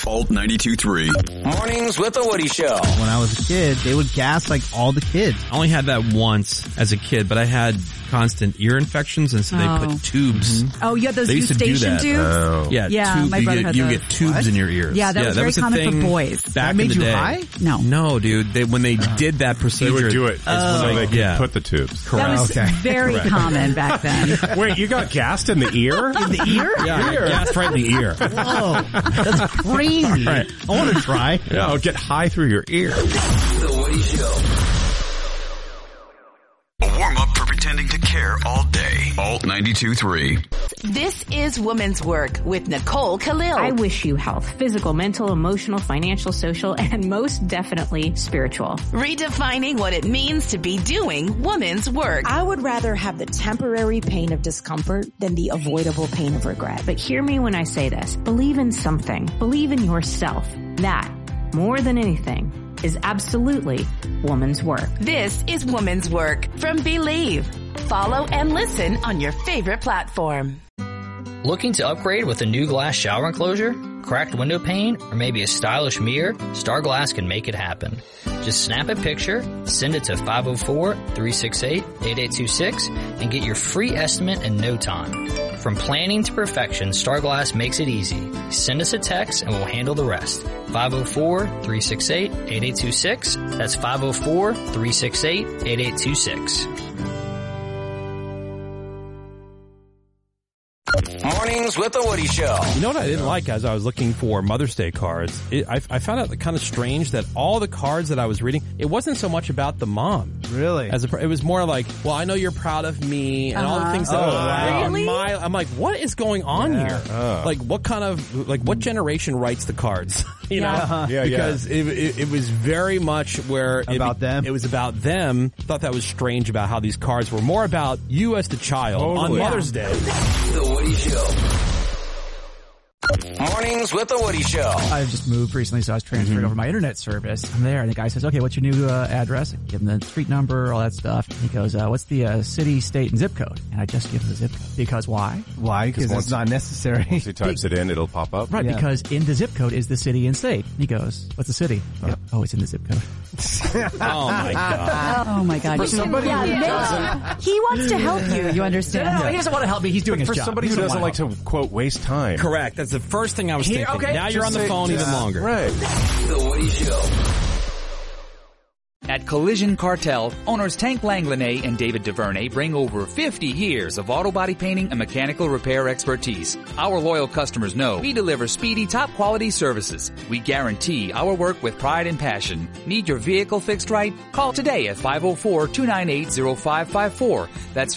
Alt 92.3. Mornings with the Woody Show. When I was a kid, they would gas like all the kids. I only had that once as a kid, but I had constant ear infections, and so they put tubes. Mm-hmm. Oh, you had those They used to do eustachian that. tubes? Yeah, my brother had you those. get tubes in your ears. Yeah, that was very a common for thing boys. Back That made in the you day. high? No, Dude. When they did that procedure, They would do it so they could put the tubes. That was very common back then. Wait, you got gassed in the ear? In the ear? Yeah, gassed right in the ear. Whoa, that's crazy. Right. I want to try. Yeah, I'll get high through your ear. The Woody Show. A warm-up for pretending to care all day. Alt 92.3. This is Woman's Work with Nicole Khalil. I wish you health, physical, mental, emotional, financial, social, and most definitely spiritual. Redefining what it means to be doing woman's work. I would rather have the temporary pain of discomfort than the avoidable pain of regret. But hear me when I say this. Believe in something. Believe in yourself. That, more than anything, is absolutely woman's work. This is Woman's Work from Believe. Follow and listen on your favorite platform. Looking to upgrade with a new glass shower enclosure, cracked window pane, or maybe a stylish mirror? Star Glass can make it happen. Just snap a picture, send it to 504-368-8826, and get your free estimate in no time. From planning to perfection, Star Glass makes it easy. Send us a text and we'll handle the rest. 504-368-8826. That's 504-368-8826. Mornings with the Woody Show. You know what I didn't like as I was looking for Mother's Day cards? I found it kind of strange that all the cards that I was reading, it wasn't so much about the mom. Really? It was more like, well, I know you're proud of me and all the things that Really? I'm like, what is going on here? Like, what generation writes the cards? You know? Because it was very much where About them? It was about them. Thought that was strange about how these cards were more about you as the child on Mother's Day. The Woody Show. Mornings with the Woody Show. I've just moved recently, so I was transferring over my internet service. I'm there, and the guy says, okay, what's your new address? I give him the street number, all that stuff. He goes, what's the city, state, and zip code? And I just give him the zip code. Because why? Why? Because it's not necessary. Once he types it in, it'll pop up. Right, because in the zip code is the city and state. He goes, what's the city? Oh, it's in the zip code. Oh my God. Oh my God. For somebody who doesn't... He wants to help you, you understand? No, he doesn't want to help me. He's doing his For job. somebody who doesn't like to, quote, waste time. Correct. That's the first thing I was thinking. okay. Now you're on the phone even longer. Right. The Woody Show. At Collision Cartel, owners Tank Langlanay and David DuVernay bring over 50 years of auto body painting and mechanical repair expertise. Our loyal customers know we deliver speedy, top-quality services. We guarantee our work with pride and passion. Need your vehicle fixed right? Call today at 504-298-0554. That's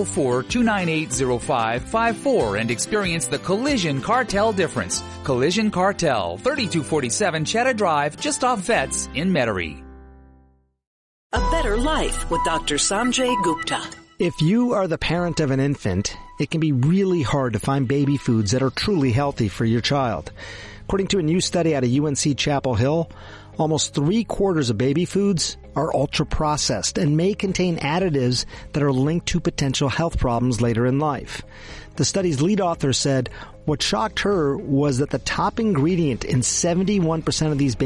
504-298-0554 and experience the Collision Cartel difference. Collision Cartel, 3247 Cheddar Drive, just off Vets in Metairie. A Better Life with Dr. Sanjay Gupta. If you are the parent of an infant, it can be really hard to find baby foods that are truly healthy for your child. According to a new study out of UNC Chapel Hill, almost 3/4 of baby foods are ultra-processed and may contain additives that are linked to potential health problems later in life. The study's lead author said what shocked her was that the top ingredient in 71% of these baby